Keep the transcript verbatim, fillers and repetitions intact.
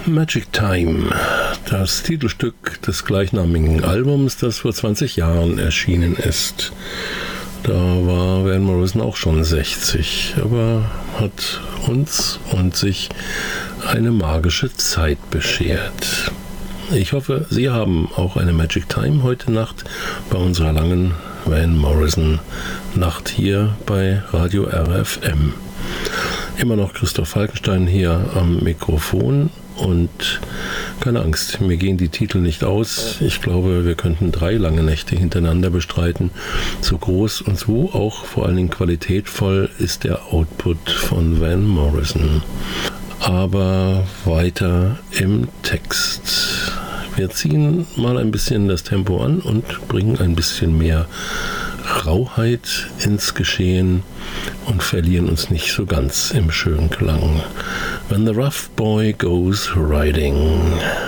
Magic Time, das Titelstück des gleichnamigen Albums, das vor zwanzig Jahren erschienen ist. Da war Van Morrison auch schon sechzig, aber hat uns und sich eine magische Zeit beschert. Ich hoffe, Sie haben auch eine Magic Time heute Nacht bei unserer langen Van Morrison Nacht hier bei Radio R F M. Immer noch Christoph Falkenstein hier am Mikrofon und keine Angst, mir gehen die Titel nicht aus. Ich glaube, wir könnten drei lange Nächte hintereinander bestreiten. So groß und so auch vor allen Dingen qualitätvoll ist der Output von Van Morrison. Aber weiter im Text. Wir ziehen mal ein bisschen das Tempo an und bringen ein bisschen mehr Rauheit ins Geschehen und verlieren uns nicht so ganz im schönen Klang. When the rough boy goes riding.